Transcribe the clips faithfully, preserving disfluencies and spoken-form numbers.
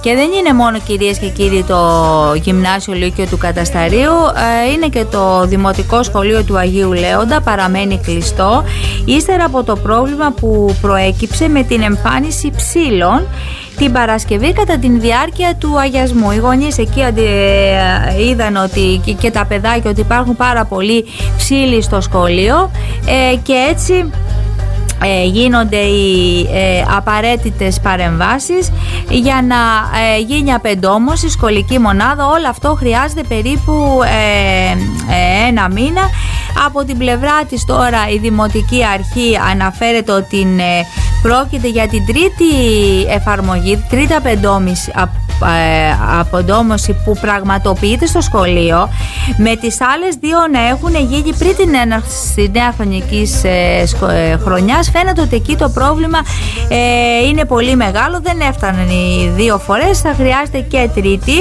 Και δεν είναι μόνο, κυρίες και κύριοι, το Γυμνάσιο Λύκειο του Κατασταρίου, είναι και το Δημοτικό Σχολείο του Αγίου Λέοντα, παραμένει κλειστό ύστερα από το πρόβλημα που προέκυψε με την εμφάνιση ψήλων την Παρασκευή κατά την διάρκεια του αγιασμού. Οι γονείς εκεί είδαν ότι και τα παιδάκια ότι υπάρχουν πάρα πολλοί ψήλοι στο σχολείο και έτσι Ε, γίνονται οι ε, απαραίτητες παρεμβάσεις για να ε, γίνει απεντόμωση σχολική μονάδα. Όλο αυτό χρειάζεται περίπου ε, ε, ένα μήνα. Από την πλευρά της τώρα η Δημοτική Αρχή αναφέρεται ότι ε, πρόκειται για την τρίτη εφαρμογή, τρίτη απεντόμηση, αποντόμωση που πραγματοποιείται στο σχολείο, με τις άλλες δύο να έχουν γίνει πριν την έναρξη της νέα χρονικής ε, χρονιάς. Φαίνεται ότι εκεί το πρόβλημα ε, είναι πολύ μεγάλο, δεν έφταναν οι δύο φορές, θα χρειάζεται και τρίτη.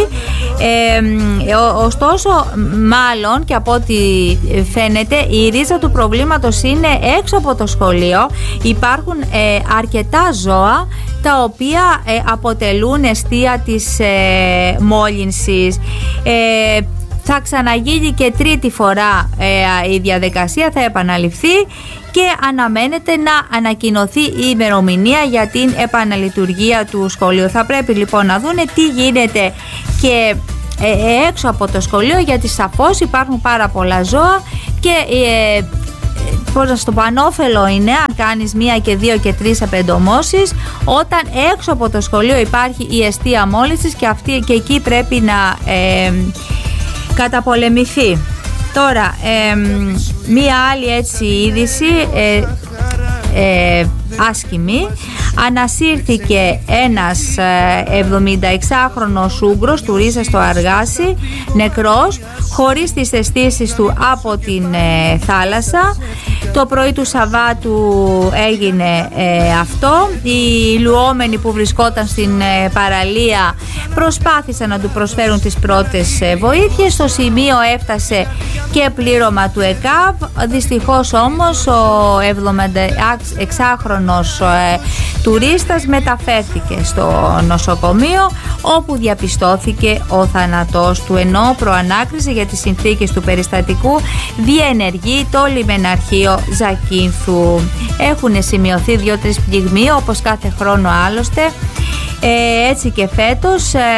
Ε, ο, ωστόσο, μάλλον και από ό,τι φαίνεται, η ρίζα του προβλήματος είναι έξω από το σχολείο. Υπάρχουν ε, αρκετά ζώα τα οποία ε, αποτελούν αιστεία της ε, μόλυνσης. Ε, θα ξαναγίνει και τρίτη φορά ε, η διαδικασία, θα επαναληφθεί και αναμένεται να ανακοινωθεί η ημερομηνία για την επαναλειτουργία του σχολείου. Θα πρέπει λοιπόν να δούνε τι γίνεται και ε, έξω από το σχολείο, γιατί σαφώς υπάρχουν πάρα πολλά ζώα και ε, πώς στο πανόφελο είναι αν κάνεις μία και δύο και τρεις απεντομώσεις, όταν έξω από το σχολείο υπάρχει η αιστεία μόλυνσης και, αυτή, και εκεί πρέπει να ε, καταπολεμηθεί. Τώρα, ε, μία άλλη έτσι είδηση ε, ε, άσχημη. Ανασύρθηκε ένας εβδομηνταεξάχρονος Ούγγρος τουρίστας στο Αργάσι, νεκρός, χωρίς τις αισθήσεις του από την ε, θάλασσα. Το πρωί του Σαββάτου έγινε ε, αυτό. Οι λουόμενοι που βρισκόταν στην ε, παραλία προσπάθησαν να του προσφέρουν τις πρώτες ε, βοήθειες. Στο σημείο έφτασε και πλήρωμα του ΕΚΑΒ. Δυστυχώς όμως ο εβδομηνταεξάχρονος ε, τουρίστας μεταφέρθηκε στο νοσοκομείο, όπου διαπιστώθηκε ο θάνατός του, ενώ προανάκρισε για τις συνθήκες του περιστατικού διενεργεί το λιμεναρχείο Ζακίνθου. Έχουν σημειωθεί δύο-τρεις πληγμοί, όπως κάθε χρόνο άλλωστε. Ε, έτσι και φέτος ε,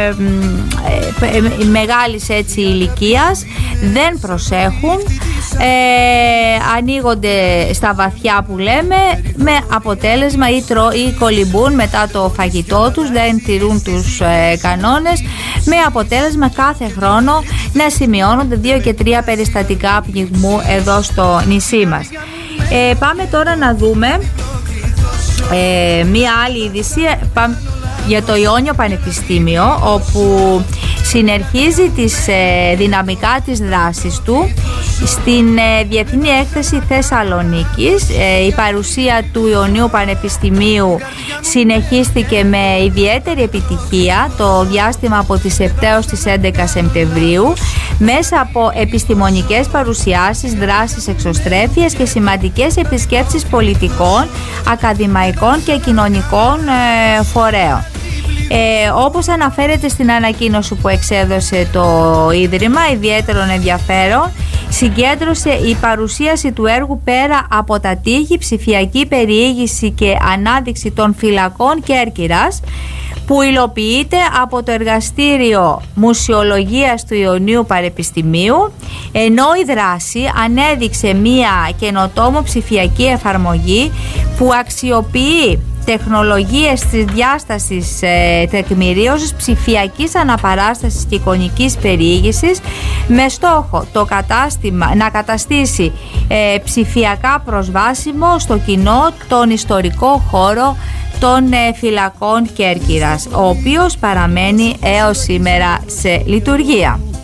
ε, ε, μεγάλης έτσι ηλικίας δεν προσέχουν, ε, ανοίγονται στα βαθιά που λέμε, με αποτέλεσμα ή, τρο, ή κολυμπούν μετά το φαγητό τους, δεν τηρούν τους ε, κανόνες, με αποτέλεσμα κάθε χρόνο να σημειώνονται δύο και τρία περιστατικά πνιγμού εδώ στο νησί μας. Ε, πάμε τώρα να δούμε ε, μία άλλη είδηση για το Ιόνιο Πανεπιστήμιο, όπου συνεχίζει τις ε, δυναμικά της δράσης του στην ε, Διεθνή Έκθεση Θεσσαλονίκης. Ε, η παρουσία του Ιωνίου Πανεπιστημίου συνεχίστηκε με ιδιαίτερη επιτυχία το διάστημα από τις επτά έως τις έντεκα Σεπτεμβρίου, μέσα από επιστημονικές παρουσιάσεις, δράσεις εξωστρέφειας και σημαντικές επισκέψεις πολιτικών, ακαδημαϊκών και κοινωνικών ε, φορέων. Ε, όπως αναφέρεται στην ανακοίνωση που εξέδωσε το Ίδρυμα, ιδιαίτερον ενδιαφέρον συγκέντρωσε η παρουσίαση του έργου πέρα από τα τείχη, ψηφιακή περιήγηση και ανάδειξη των φυλακών Κέρκυρας, που υλοποιείται από το Εργαστήριο Μουσεολογίας του Ιωνίου Πανεπιστημίου, ενώ η δράση ανέδειξε μία καινοτόμο ψηφιακή εφαρμογή που αξιοποιεί τεχνολογίες της διάστασης ε, τεκμηρίωσης, ψηφιακής αναπαράστασης και εικονικής περιήγησης, με στόχο το κατάστημα να καταστήσει ε, ψηφιακά προσβάσιμο στο κοινό τον ιστορικό χώρο των ε, φυλακών Κέρκυρας, ο οποίος παραμένει έως σήμερα σε λειτουργία.